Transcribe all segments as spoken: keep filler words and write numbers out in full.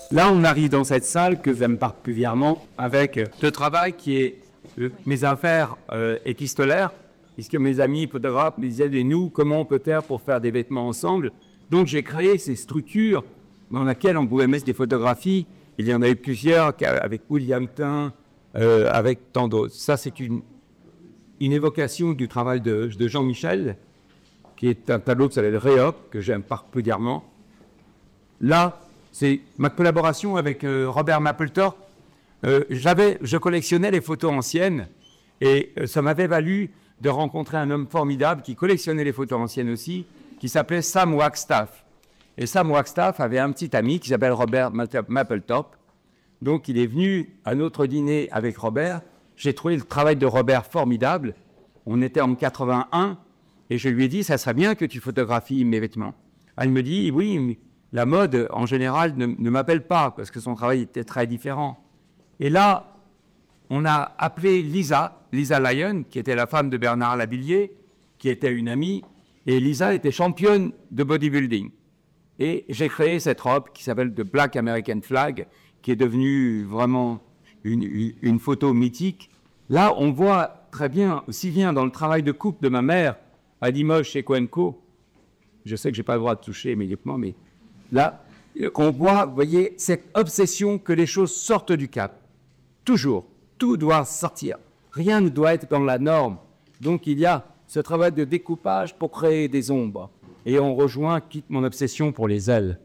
Là, on arrive dans cette salle que j'aime particulièrement avec le travail qui est euh, mes affaires euh, épistolaires, puisque mes amis photographes me disaient, et nous, comment on peut faire pour faire des vêtements ensemble? Donc, j'ai créé ces structures dans lesquelles on pouvait mettre des photographies. Il y en a eu plusieurs avec William Tain, euh, avec tant d'autres. Ça, c'est une, une évocation du travail de, de Jean-Michel, qui est un tableau qui s'appelle Réop, que j'aime particulièrement. Là, c'est ma collaboration avec euh, Robert Mapplethorpe. Euh, j'avais, je collectionnais les photos anciennes et euh, ça m'avait valu de rencontrer un homme formidable qui collectionnait les photos anciennes aussi, qui s'appelait Sam Wagstaff. Et Sam Wagstaff avait un petit ami qui s'appelle Robert Mapplethorpe. Donc, il est venu à notre dîner avec Robert. J'ai trouvé le travail de Robert formidable. On était en quatre-vingt-un et je lui ai dit, ça serait bien que tu photographies mes vêtements. Elle me dit, oui, la mode, en général, ne, ne m'appelle pas, parce que son travail était très différent. Et là, on a appelé Lisa, Lisa Lyon, qui était la femme de Bernard Lavilliers, qui était une amie, et Lisa était championne de bodybuilding. Et j'ai créé cette robe qui s'appelle The Black American Flag, qui est devenue vraiment une, une, une photo mythique. Là, on voit très bien, aussi bien dans le travail de coupe de ma mère à Limoges chez Coenco, je sais que je n'ai pas le droit de toucher immédiatement, mais là, qu'on voit, vous voyez, cette obsession que les choses sortent du cap. Toujours, tout doit sortir. Rien ne doit être dans la norme. Donc, il y a ce travail de découpage pour créer des ombres. Et on rejoint, quitte mon obsession pour les ailes.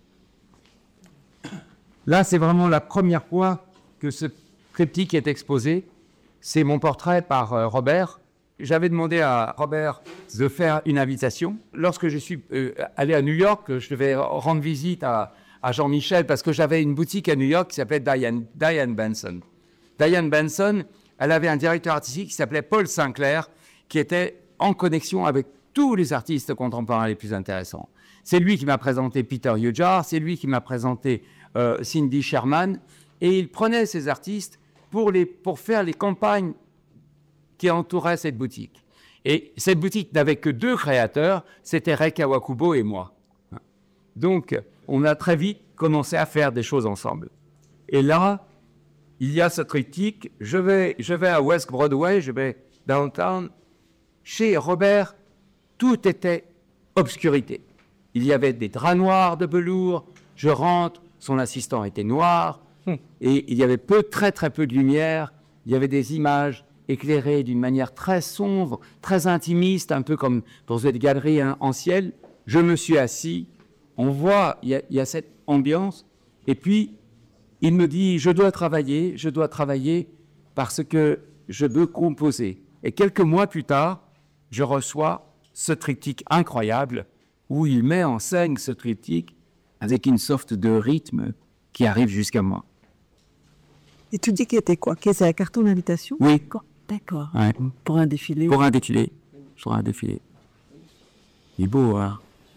Là, c'est vraiment la première fois que ce triptyque est exposé. C'est mon portrait par euh, Robert. J'avais demandé à Robert de faire une invitation. Lorsque je suis euh, allé à New York, je devais rendre visite à, à Jean-Michel parce que j'avais une boutique à New York qui s'appelait Diane, Diane Benson. Diane Benson, elle avait un directeur artistique qui s'appelait Paul Sinclair, qui était en connexion avec tous les artistes contemporains les plus intéressants. C'est lui qui m'a présenté Peter Hujar, c'est lui qui m'a présenté euh, Cindy Sherman, et il prenait ces artistes pour, les, pour faire les campagnes qui entouraient cette boutique. Et cette boutique n'avait que deux créateurs, c'était Rei Kawakubo et moi. Donc, on a très vite commencé à faire des choses ensemble. Et là, il y a ce triptyque, je vais, je vais à West Broadway, je vais downtown. Chez Robert, tout était obscurité. Il y avait des draps noirs de velours, je rentre, son assistant était noir, et il y avait peu, très très peu de lumière, il y avait des images éclairées d'une manière très sombre, très intimiste, un peu comme dans une galerie hein, en ciel. Je me suis assis, on voit, il y a, il y a cette ambiance, et puis il me dit, je dois travailler, je dois travailler parce que je veux composer. Et quelques mois plus tard, je reçois ce triptyque incroyable où il met en scène ce triptyque avec une sorte de rythme qui arrive jusqu'à moi. Et tu dis qu'il était quoi? Que c'est un carton d'invitation? Oui. D'accord. Ouais. Pour un défilé? Pour un défilé. Sur un défilé. Il est beau, hein?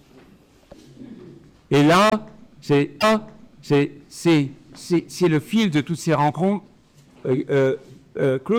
Et là, c'est c'est c'est c'est le fil de toutes ces rencontres. Euh, euh, euh, Claude